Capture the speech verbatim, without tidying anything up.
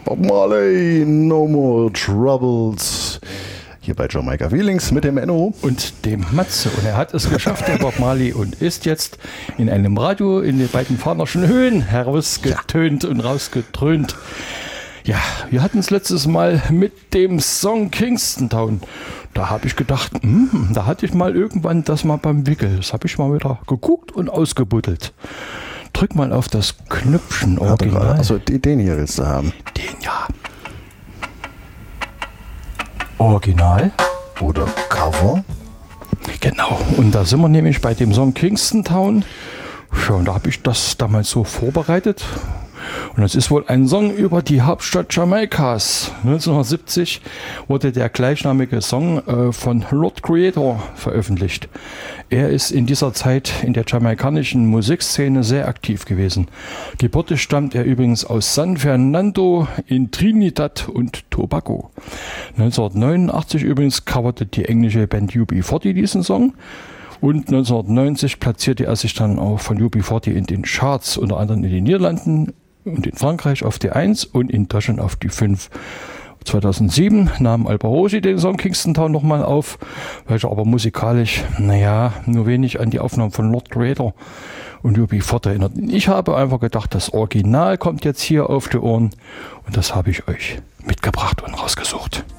Bob Marley, No More Troubles. Hier bei Jamaica Feelings mit dem Enno. Und dem Matze. Und er hat es geschafft, der Bob Marley, und ist jetzt in einem Radio in den beiden Fahnerschen Höhen herausgetönt ja. und rausgedröhnt. Ja, wir hatten es letztes Mal mit dem Song Kingston Town. Da habe ich gedacht, hm, da hatte ich mal irgendwann das mal beim Wickel. Das habe ich mal wieder geguckt und ausgebuddelt. Drück mal auf das Knöpfchen original. Also den hier willst du haben. Den, ja. Original. Oder Cover. Genau, und da sind wir nämlich bei dem Song Kingston Town. Ja, und da habe ich das damals so vorbereitet. Und das ist wohl ein Song über die Hauptstadt Jamaikas. neunzehnhundertsiebzig wurde der gleichnamige Song äh, von Lord Creator veröffentlicht. Er ist in dieser Zeit in der jamaikanischen Musikszene sehr aktiv gewesen. Gebürtig stammt er übrigens aus San Fernando in Trinidad und Tobago. neunzehnhundertneunundachtzig übrigens coverte die englische Band U B vierzig diesen Song. Und neunzehnhundertneunzig platzierte er sich dann auch von U B vierzig in den Charts, unter anderem in den Niederlanden und in Frankreich auf die eins und in Deutschland auf die fünf. zweitausendsieben nahm Albarosi den Song Kingston Town nochmal auf, welcher aber musikalisch, naja, nur wenig an die Aufnahmen von Lord Creator und U B vierzig erinnert. Ich habe einfach gedacht, das Original kommt jetzt hier auf die Ohren, und das habe ich euch mitgebracht und rausgesucht.